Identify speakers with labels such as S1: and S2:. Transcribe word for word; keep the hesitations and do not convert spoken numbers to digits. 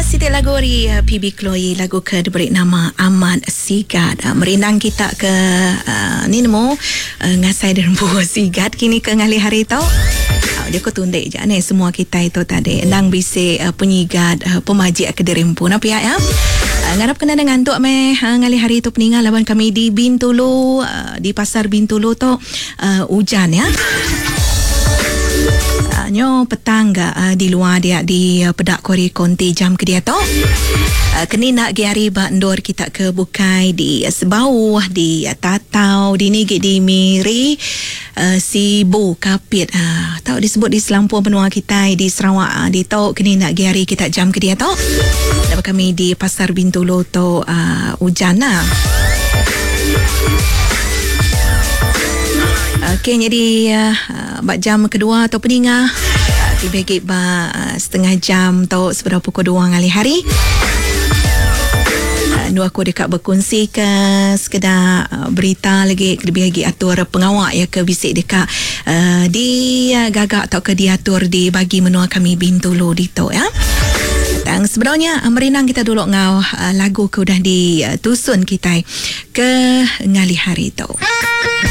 S1: Ya, Siti lagu dari uh, P B Chloe, lagu ke diberi nama Aman Sigat. Uh, merenang kita ke uh, ni nemo uh, ngasai dan buah sigat kini ke ngali hari tau. Uh, dia ko tundek je ni semua kita itu tadi nang bisi uh, penyigat uh, pemaji ke derimpu na pihak ya. Uh, ngarap kena dengan tu me uh, ngali hari itu peninggal lawan kami di Bintulu, uh, di pasar Bintulu tu uh, hujan ya. Nyo petangga uh, di luar dia di uh, pedak kori konti jam ke dia tu uh, kini nak giari bandor kita ke bukai di uh, Sebau di uh, Tatau di Nigi di Miri uh, Sibu Kapit uh, tahu disebut di Selampur benua kita di Sarawak uh, di tahu kini nak giari kita jam ke dia tu dapat kami di pasar Bintulu tu uh, hujan lah. Okey, jadi uh, bak jam kedua atau peningah uh, dibagi bak uh, setengah jam atau seberapa pukul dua ngali hari. Uh, nu aku dekat berkongsi ke sekedar uh, berita lagi lebih lagi atur pengawak ya ke bisik dekat uh, di uh, gagak atau ke diatur di bagi menua kami Bintulu dito ya. Dan sebenarnya merenang kita dulu ngau uh, lagu ke udah di uh, tusun kita ke ngali hari tu.